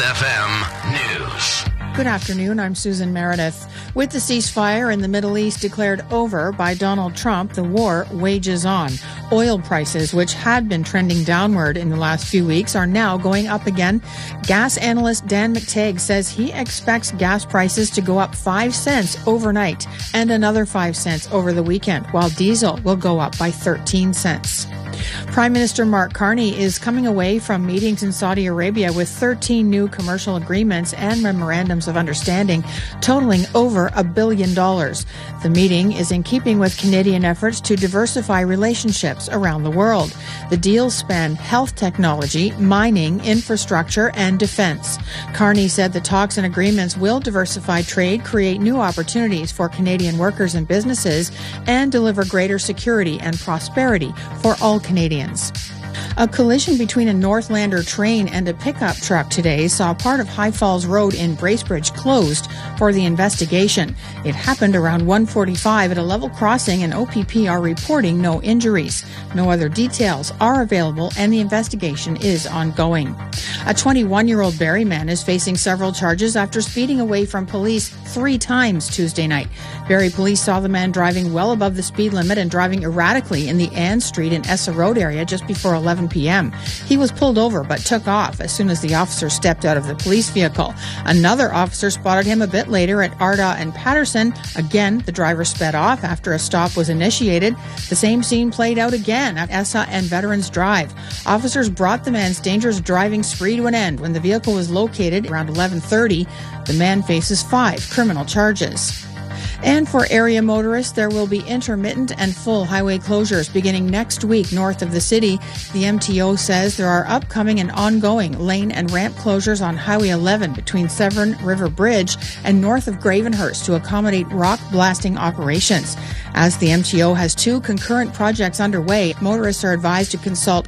FM News. Good afternoon, I'm Susan Meredith. With the ceasefire in the Middle East declared over by Donald Trump, the war wages on. Oil prices, which had been trending downward in the last few weeks, are now going up again. Gas analyst Dan McTagg says he expects gas prices to go up 5 cents overnight and another 5 cents over the weekend, while diesel will go up by 13 cents. Prime Minister Mark Carney is coming away from meetings in Saudi Arabia with 13 new commercial agreements and memorandums of understanding totaling over $1 billion. The meeting is in keeping with Canadian efforts to diversify relationships around the world. The deals span health technology, mining, infrastructure, and defense. Carney said the talks and agreements will diversify trade, create new opportunities for Canadian workers and businesses, and deliver greater security and prosperity for all Canadians. A collision between a Northlander train and a pickup truck today saw part of High Falls Road in Bracebridge closed for the investigation. It happened around 1:45 at a level crossing, and OPP are reporting no injuries. No other details are available, and the investigation is ongoing. A 21-year-old Barrie man is facing several charges after speeding away from police 3 times Tuesday night. Barrie police saw the man driving well above the speed limit and driving erratically in the Ann Street and Essa Road area just before 11 p.m. He was pulled over but took off as soon as the officer stepped out of the police vehicle. Another officer spotted him a bit later at Ardagh and Patterson. Again, the driver sped off after a stop was initiated. The same scene played out again at Essa and Veterans Drive. Officers brought the man's dangerous driving spree to an end when the vehicle was located around 11:30. The man faces 5 criminal charges. And for area motorists, there will be intermittent and full highway closures beginning next week north of the city. The MTO says there are upcoming and ongoing lane and ramp closures on Highway 11 between Severn River Bridge and north of Gravenhurst to accommodate rock blasting operations. As the MTO has 2 concurrent projects underway, motorists are advised to consult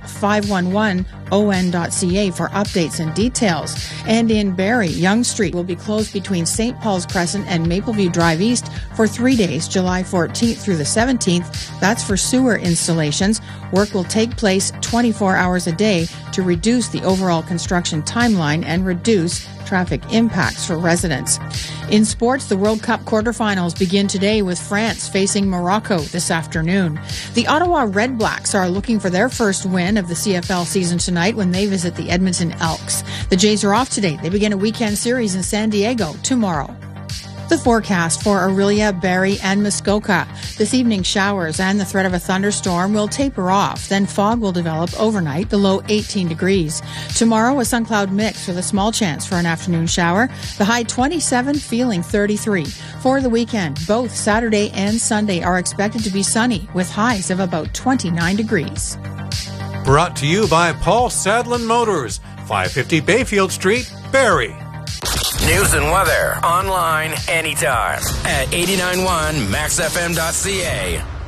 511on.ca for updates and details. And in Barrie, Yonge Street will be closed between St. Paul's Crescent and Mapleview Drive East for 3 days, July 14th through the 17th. That's for sewer installations. Work will take place 24 hours a day to reduce the overall construction timeline and reduce traffic impacts for residents. In sports, the World Cup quarterfinals begin today with France facing Morocco this afternoon. The Ottawa Red Blacks are looking for their first win of the CFL season tonight when they visit the Edmonton Elks. The Jays are off today. They begin a weekend series in San Diego tomorrow. The forecast for Orillia, Barrie, and Muskoka. This evening, showers and the threat of a thunderstorm will taper off. Then fog will develop overnight, the low 18 degrees. Tomorrow, a sun cloud mix with a small chance for an afternoon shower. The high 27, feeling 33. For the weekend, both Saturday and Sunday are expected to be sunny with highs of about 29 degrees. Brought to you by Paul Sadlin Motors, 550 Bayfield Street, Barrie. News and weather online anytime at 89.1maxfm.ca.